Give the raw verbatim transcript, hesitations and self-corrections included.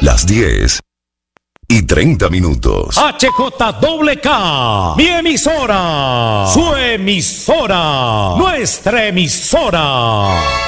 Las diez y treinta minutos. H J K K, mi emisora, su emisora, nuestra emisora.